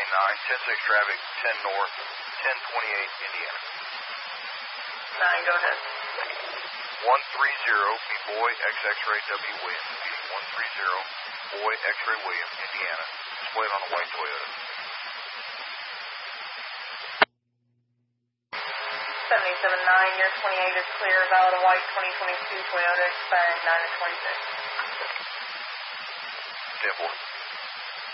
10-6 traffic, 10 north, 1028 Indiana. 9, go ahead. 130, be boy, X-Ray W. Williams, repeating 130, boy, X-Ray Williams, Indiana, displayed on a white Toyota. 787-9, your 28 is clear, valid a white 2022 Toyota, expiring 9 of 26. 10-4.